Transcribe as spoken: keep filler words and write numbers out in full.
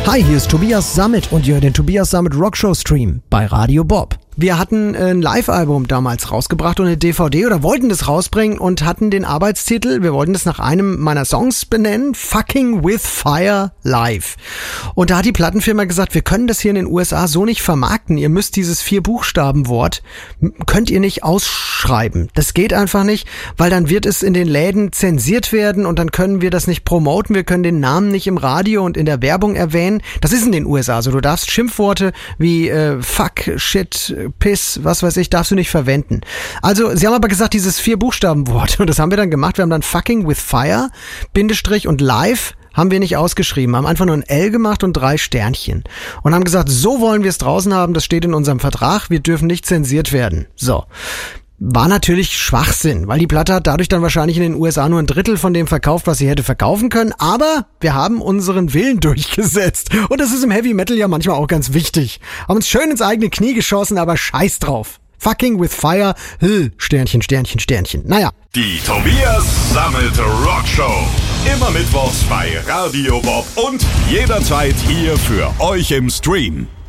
Hi, hier ist Tobias Sammet und ihr hört den Tobias Sammet Rockshow Stream bei Radio Bob. Wir hatten ein Live-Album damals rausgebracht und eine D V D oder wollten das rausbringen und hatten den Arbeitstitel, wir wollten das nach einem meiner Songs benennen, Fucking with Fire Live. Und da hat die Plattenfirma gesagt, wir können das hier in den U S A so nicht vermarkten, ihr müsst dieses Vier-Buchstaben-Wort, könnt ihr nicht ausschreiben. Das geht einfach nicht, weil dann wird es in den Läden zensiert werden und dann können wir das nicht promoten, wir können den Namen nicht im Radio und in der Werbung erwähnen. Das ist in den U S A so, du darfst Schimpfworte wie äh, Fuck, Shit, Piss, was weiß ich, darfst du nicht verwenden. Also, sie haben aber gesagt, dieses Vier-Buchstaben-Wort, und das haben wir dann gemacht, wir haben dann Fucking with Fire, Bindestrich und Live, haben wir nicht ausgeschrieben, haben einfach nur ein L gemacht und drei Sternchen. Und haben gesagt, so wollen wir es draußen haben, das steht in unserem Vertrag, wir dürfen nicht zensiert werden. So. War natürlich Schwachsinn, weil die Platte hat dadurch dann wahrscheinlich in den U S A nur ein Drittel von dem verkauft, was sie hätte verkaufen können, aber wir haben unseren Willen durchgesetzt und das ist im Heavy Metal ja manchmal auch ganz wichtig. Haben uns schön ins eigene Knie geschossen, aber scheiß drauf. Fucking with Fire, Sternchen, Sternchen, Sternchen. Naja. Die Tobias Sammet Rockshow. Immer mittwochs bei Radio Bob und jederzeit hier für euch im Stream.